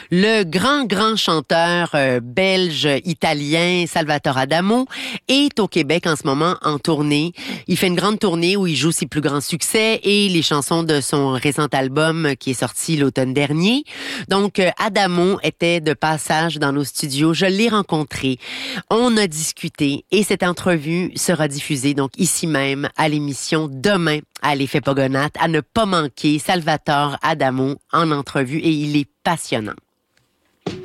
Le grand chanteur belge-italien Salvatore Adamo est au Québec en ce moment en tournée. Il fait une grande tournée où il joue ses plus grands succès et les chansons de son récent album qui est sorti l'automne dernier. Donc, Adamo était de passage dans nos studios. Je l'ai rencontré. On a discuté et cette entrevue sera diffusée donc ici même à l'émission demain à l'Effet Pogonat. À ne pas manquer, Salvatore Adamo en entrevue et il est passionnant.